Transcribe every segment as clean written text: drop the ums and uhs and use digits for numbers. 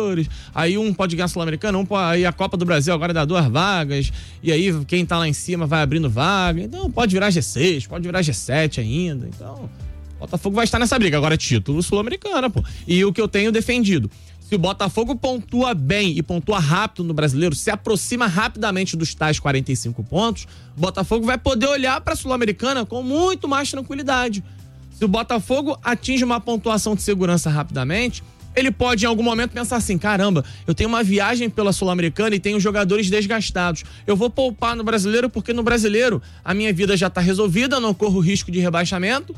Libertadores, aí um pode ganhar Sul-Americana, aí a Copa do Brasil agora dá 2 vagas, e aí quem tá lá em cima vai abrindo vaga, então pode virar G6, pode virar G7 ainda, então o Botafogo vai estar nessa briga, agora é título Sul-Americana, pô. E o que eu tenho defendido, se o Botafogo pontua bem e pontua rápido no Brasileiro, se aproxima rapidamente dos tais 45 pontos, o Botafogo vai poder olhar para a Sul-Americana com muito mais tranquilidade. Se o Botafogo atinge uma pontuação de segurança rapidamente, ele pode em algum momento pensar assim, caramba, eu tenho uma viagem pela Sul-Americana e tenho jogadores desgastados. Eu vou poupar no Brasileiro porque no Brasileiro a minha vida já está resolvida, não corro risco de rebaixamento.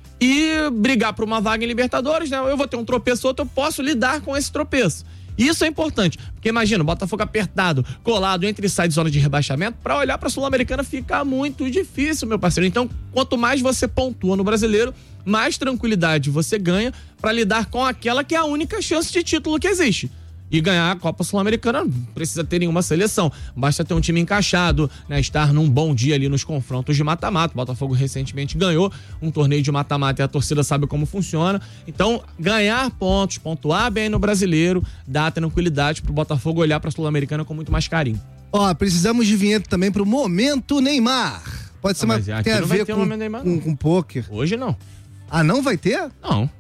E brigar por uma vaga em Libertadores, né? Eu vou ter um tropeço ou outro, eu posso lidar com esse tropeço. Isso é importante, porque imagina, o Botafogo apertado, colado, entra e sai de zona de rebaixamento, pra olhar pra Sul-Americana fica muito difícil, meu parceiro. Então, quanto mais você pontua no Brasileiro, mais tranquilidade você ganha pra lidar com aquela que é a única chance de título que existe. E ganhar a Copa Sul-Americana não precisa ter nenhuma seleção, basta ter um time encaixado, né, estar num bom dia ali nos confrontos de mata-mata. O Botafogo recentemente ganhou um torneio de mata-mata e a torcida sabe como funciona. Então, ganhar pontos, pontuar bem no Brasileiro, dá tranquilidade pro Botafogo olhar pra Sul-Americana com muito mais carinho. Ó, precisamos de vinheta também pro Momento Neymar. Pode ser, mas tem a ver com pôquer. Hoje não. Ah, não vai ter? Não.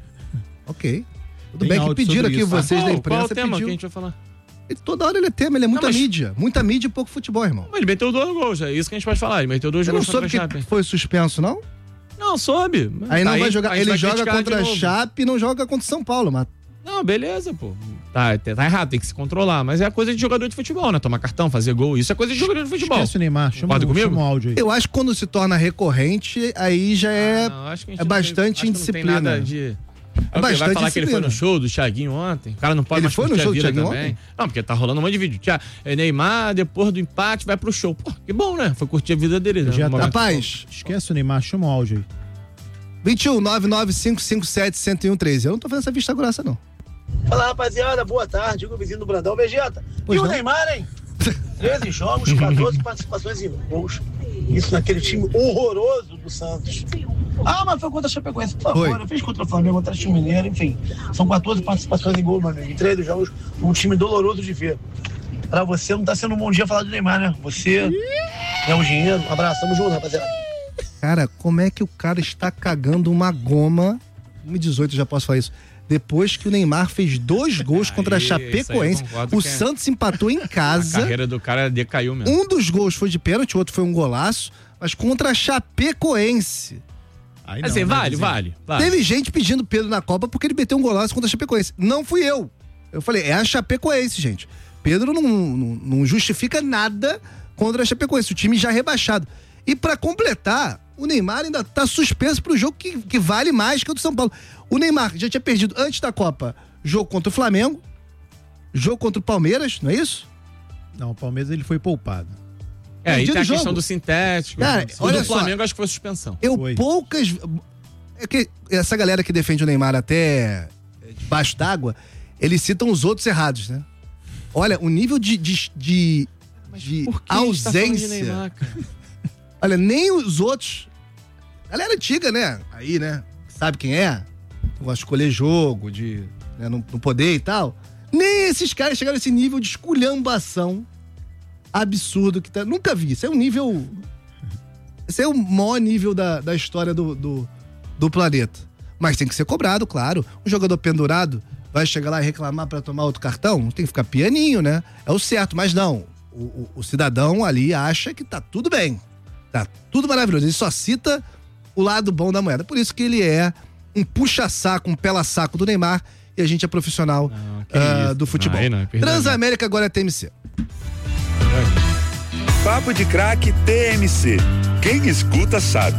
Ok. Tudo bem que pediram aqui vocês da imprensa. Qual o tema que a gente vai falar? Toda hora ele é tema, ele é muita mídia. Muita mídia e pouco futebol, irmão. Mas ele meteu 2 gols, é isso que a gente pode falar. Ele meteu 2 gols contra a Chape. Você não soube que foi suspenso, não? Não, soube. Aí não vai jogar. Ele joga contra a Chape e não joga contra o São Paulo, mas... Não, beleza, pô. Tá errado, tem que se controlar. Mas é coisa de jogador de futebol, né? Tomar cartão, fazer gol, isso é coisa de jogador de futebol. Esquece o Neymar, chama o áudio aí. Eu acho que quando se torna recorrente, aí já é bastante indisciplina. Não tem nada de... Vai falar que ele foi no show do Thiaguinho ontem? O cara não pode mais curtir a vida também. Não, porque tá rolando um monte de vídeo. Neymar, depois do empate, vai pro show. Pô, que bom, né? Foi curtir a vida dele. Né? Rapaz, esquece o Neymar, chama o áudio aí. 21-99557-1013. Eu não tô fazendo essa vista grossa, não. Fala, rapaziada, boa tarde. Digo o vizinho do Brandão. Vegeta. E o Neymar, hein? 13 jogos, 14 participações em gols. Isso naquele time horroroso do Santos. Ah, mas foi contra a Chapecoense. Por favor, fez contra o Flamengo, contra o time Mineiro, enfim. São 14 participações em gol, meu amigo. Em 13 jogos, um time doloroso de ver. Pra você não tá sendo um bom dia falar do Neymar, né? Você é um dinheiro. Um abraço, tamo junto, rapaziada. Cara, como é que o cara está cagando uma goma? 2018 já posso falar isso. Depois que o Neymar fez 2 gols contra a Chapecoense, o Santos empatou em casa. A carreira do cara decaiu mesmo. Um dos gols foi de pênalti, o outro foi um golaço, mas contra a Chapecoense. Aí não, assim, vale. Teve gente pedindo Pedro na Copa porque ele meteu um golaço contra a Chapecoense. Não fui eu. Eu falei, é a Chapecoense, gente. Pedro não justifica nada contra a Chapecoense, o time já rebaixado. E pra completar, o Neymar ainda tá suspenso pro jogo que vale mais que o do São Paulo. O Neymar já tinha perdido antes da Copa jogo contra o Flamengo, jogo contra o Palmeiras, não é isso? Não, o Palmeiras ele foi poupado. Aí tem a questão do sintético. Cara, olha só, Flamengo acho que foi suspensão. Poucas... É que essa galera que defende o Neymar até debaixo d'água, eles citam os outros errados, né? Olha, o nível de ausência... De Neymar, cara? Olha, nem os outros... Galera antiga, né? Aí, né? Sabe quem é? Gosta de escolher jogo, de não poder e tal. Nem esses caras chegaram a esse nível de esculhambação absurdo que tá... Nunca vi. Isso é um nível... Esse é o maior nível da história do planeta. Mas tem que ser cobrado, claro. Um jogador pendurado vai chegar lá e reclamar pra tomar outro cartão? Tem que ficar pianinho, né? É o certo. Mas não. O cidadão ali acha que tá tudo bem. Tá tudo maravilhoso. Ele só cita o lado bom da moeda. Por isso que ele é um puxa-saco, um pela-saco do Neymar, e a gente é profissional do futebol. Transamérica agora é TMC. Papo de Craque TMC. Quem escuta sabe.